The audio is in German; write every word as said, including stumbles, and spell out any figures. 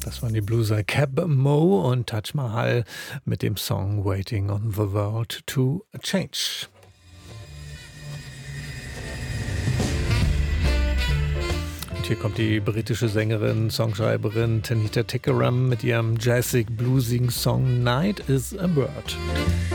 Das waren die Blueser Cab Mo und Taj Mahal mit dem Song Waiting on the World to Change. Und hier kommt die britische Sängerin, Songschreiberin Tanita Tikaram mit ihrem jazzig-bluesigen Song Night is a Bird.